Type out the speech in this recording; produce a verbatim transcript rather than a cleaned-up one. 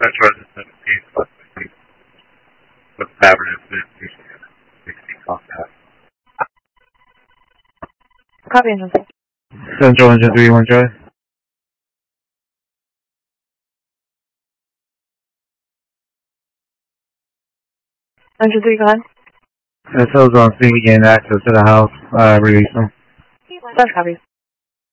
Charges seventeen plus fifteen. With Tavern is sixteen contact. Copy, engine six. Central Engine three one Charlie. Engine three, go ahead. S O's on scene, we gain access to the house. Uh, release them. That's copy.